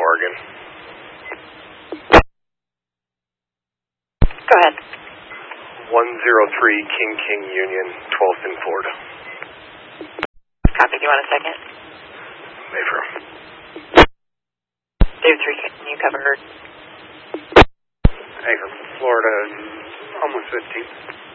Oregon. Go ahead. 103 King Union, 12th in Florida. Copy. Do you want a second? Mayfair. Dave 3, can you cover? Anchor, Florida, almost 15.